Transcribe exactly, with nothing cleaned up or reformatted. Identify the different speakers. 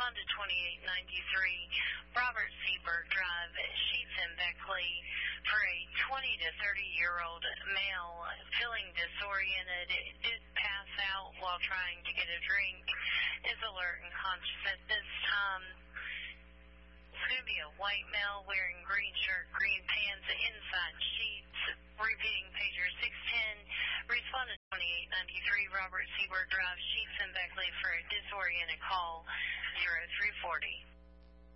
Speaker 1: Respond to twenty-eight ninety-three Robert Seaberg Drive, Sheets and Beckley, for a twenty to thirty year old male feeling disoriented, did pass out while trying to get a drink, is alert and conscious at this time. It's going to be a white male wearing green shirt, green pants, inside sheets. Repeating pager six ten. Respond to twenty-eight ninety-three Robert Seaberg Drive, Sheets and Beckley, for a disoriented call zero three forty.